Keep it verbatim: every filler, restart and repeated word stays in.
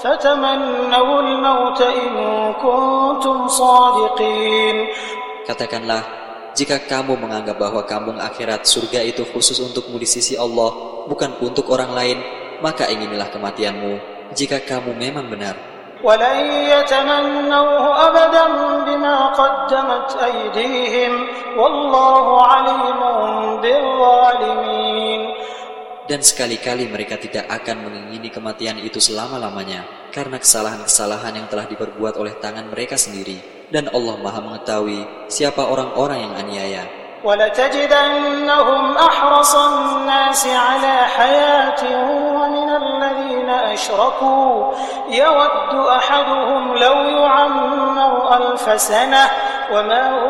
فتمنوا الموت إن كنتم صادقين. Katakanlah, jika kamu menganggap bahwa kampung akhirat surga itu khusus untukmu di sisi Allah, bukan untuk orang lain, maka inginilah kematianmu, jika kamu memang benar. وَلَنْ يَتَمَنَّوْهُ أَبَدًا بِمَا قَدَّمَتْ أَيْدِيهِمْ وَاللَّهُ عَلِيمٌ بِالظَّالِمِينَ. Dan sekali-kali mereka tidak akan mengingini kematian itu selama-lamanya, karena kesalahan-kesalahan yang telah diperbuat oleh tangan mereka sendiri. Dan Allah Maha mengetahui siapa orang-orang yang aniaya. وَلَتَجِدَنَّهُمْ أَحْرَصَ النَّاسِ عَلَى حَيَاةٍ وَمِنَ الَّذِينَ أَشْرَكُوا يَوَدُّ أَحَدُهُمْ لَوْ يُعَمَّرُ أَلْفَ سَنَةٍ وَمَا